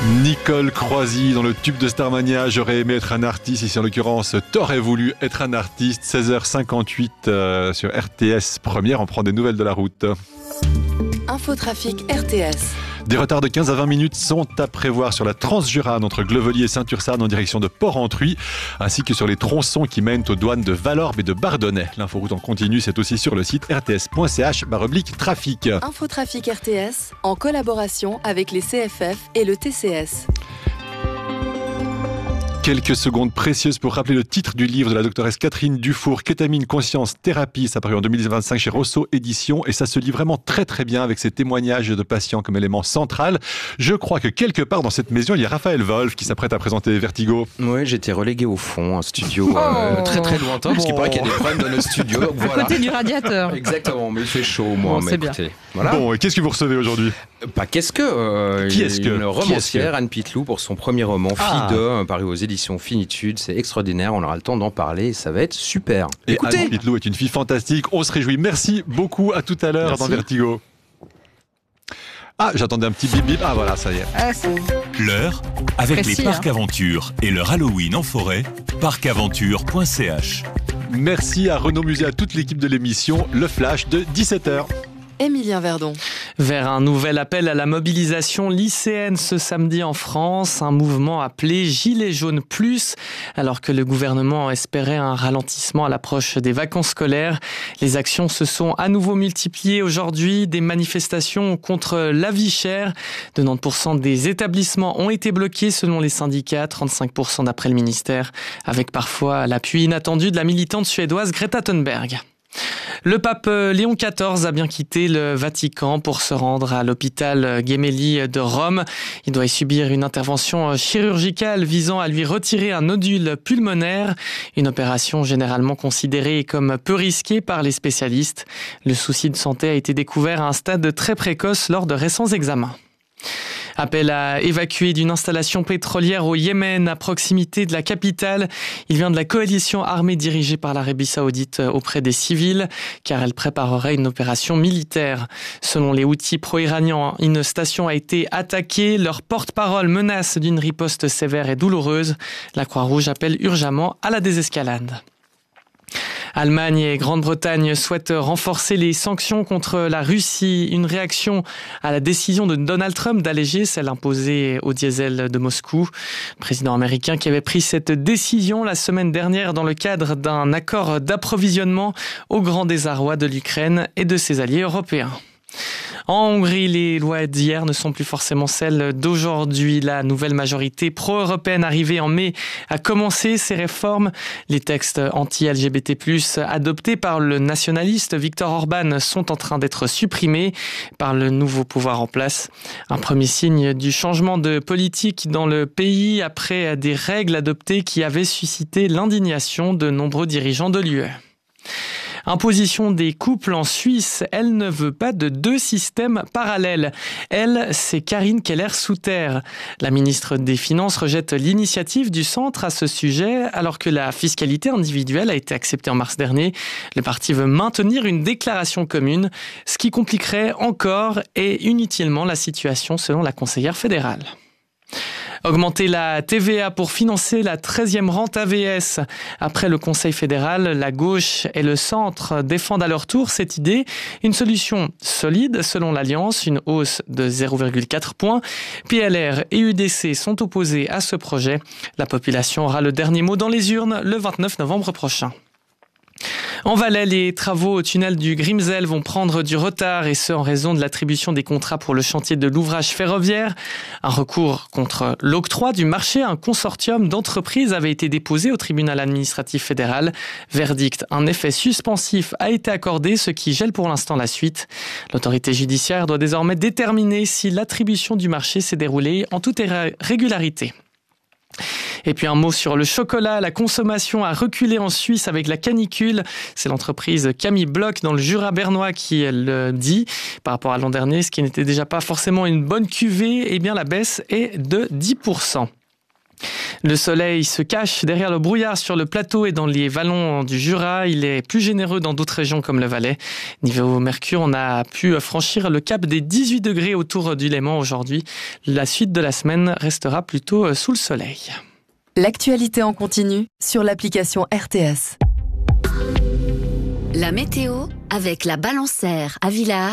Nicole Croisy dans le tube de Starmania. J'aurais aimé être un artiste. Ici en l'occurrence, t'aurais voulu être un artiste. 16h58 sur RTS Première. On prend des nouvelles de la route. Infotrafic RTS. Des retards de 15 à 20 minutes sont à prévoir sur la Transjurane entre Glevelier et Saint-Ursane en direction de Port-Entruy, ainsi que sur les tronçons qui mènent aux douanes de Valorbe et de Bardonnay. L'inforoute en continu, c'est aussi sur le site rts.ch/trafic. Infotrafic RTS en collaboration avec les CFF et le TCS. Quelques secondes précieuses pour rappeler le titre du livre de la doctoresse Catherine Dufour, Kétamine, Conscience, Thérapie. Ça paru en 2025 chez Rosso Éditions et ça se lit vraiment très très bien avec ses témoignages de patients comme élément central. Je crois que quelque part dans cette maison, il y a Raphaël Wolf qui s'apprête à présenter Vertigo. Oui, j'ai été relégué au fond, un studio très très lointain, parce qu'il paraît qu'il y a des problèmes dans nos studios. Donc voilà. Côté du radiateur. Exactement, mais il fait chaud moi. Bon, mais c'est écoutez, bien. Voilà. Bon, et qu'est-ce que vous recevez aujourd'hui ? Qui est-ce que Une romancière, Qui Anne Pitlou, pour son premier roman, Fille de, paru aux éditions Finitude. C'est extraordinaire, on aura le temps d'en parler, ça va être super. Et Écoutez, Anne Pitlou est une fille fantastique, on se réjouit. Merci beaucoup, à tout à l'heure Merci. dans Vertigo. Ah, j'attendais un petit bip bip. Ah voilà, ça y est. Ah, c'est L'heure, avec précis, les parcs Aventure et leur Halloween en forêt, parcaventure.ch. Merci à Renaud Musée, à toute l'équipe de l'émission, le flash de 17h. Émilien Verdon. Vers un nouvel appel à la mobilisation lycéenne ce samedi en France, un mouvement appelé Gilets jaunes plus. Alors que le gouvernement espérait un ralentissement à l'approche des vacances scolaires, les actions se sont à nouveau multipliées aujourd'hui. Des manifestations contre la vie chère. 90% des établissements ont été bloqués selon les syndicats, 35% d'après le ministère, avec parfois l'appui inattendu de la militante suédoise Greta Thunberg. Le pape Léon XIV a bien quitté le Vatican pour se rendre à l'hôpital Gemelli de Rome. Il doit y subir une intervention chirurgicale visant à lui retirer un nodule pulmonaire, une opération généralement considérée comme peu risquée par les spécialistes. Le souci de santé a été découvert à un stade très précoce lors de récents examens. Appel à évacuer d'une installation pétrolière au Yémen, à proximité de la capitale. Il vient de la coalition armée dirigée par l'Arabie Saoudite auprès des civils, car elle préparerait une opération militaire. Selon les Houthis pro-iraniens, une station a été attaquée. Leur porte-parole menace d'une riposte sévère et douloureuse. La Croix-Rouge appelle urgemment à la désescalade. Allemagne et Grande-Bretagne souhaitent renforcer les sanctions contre la Russie. Une réaction à la décision de Donald Trump d'alléger celle imposée au diesel de Moscou. Le président américain qui avait pris cette décision la semaine dernière dans le cadre d'un accord d'approvisionnement au grand désarroi de l'Ukraine et de ses alliés européens. En Hongrie, les lois d'hier ne sont plus forcément celles d'aujourd'hui. La nouvelle majorité pro-européenne arrivée en mai a commencé ses réformes. Les textes anti-LGBT+, adoptés par le nationaliste Viktor Orban sont en train d'être supprimés par le nouveau pouvoir en place. Un premier signe du changement de politique dans le pays après des règles adoptées qui avaient suscité l'indignation de nombreux dirigeants de l'UE. Imposition des couples en Suisse, elle ne veut pas de deux systèmes parallèles. Elle, c'est Karine Keller-Souter. La ministre des Finances rejette l'initiative du centre à ce sujet, alors que la fiscalité individuelle a été acceptée en mars dernier. Le parti veut maintenir une déclaration commune, ce qui compliquerait encore et inutilement la situation selon la conseillère fédérale. Augmenter la TVA pour financer la 13e rente AVS. Après le Conseil fédéral, la gauche et le centre défendent à leur tour cette idée. Une solution solide selon l'Alliance, une hausse de 0,4 points. PLR et UDC sont opposés à ce projet. La population aura le dernier mot dans les urnes le 29 novembre prochain. En Valais, les travaux au tunnel du Grimsel vont prendre du retard et ce en raison de l'attribution des contrats pour le chantier de l'ouvrage ferroviaire. Un recours contre l'octroi du marché à un consortium d'entreprises avait été déposé au tribunal administratif fédéral. Verdict, un effet suspensif a été accordé, ce qui gèle pour l'instant la suite. L'autorité judiciaire doit désormais déterminer si l'attribution du marché s'est déroulée en toute régularité. Et puis un mot sur le chocolat. La consommation a reculé en Suisse avec la canicule. C'est l'entreprise Camille Bloch dans le Jura bernois qui le dit. Par rapport à l'an dernier, ce qui n'était déjà pas forcément une bonne cuvée, eh bien la baisse est de 10%. Le soleil se cache derrière le brouillard sur le plateau et dans les vallons du Jura. Il est plus généreux dans d'autres régions comme le Valais. Niveau mercure, on a pu franchir le cap des 18 degrés autour du Léman aujourd'hui. La suite de la semaine restera plutôt sous le soleil. L'actualité en continu sur l'application RTS. La météo avec la Balancère à Villars.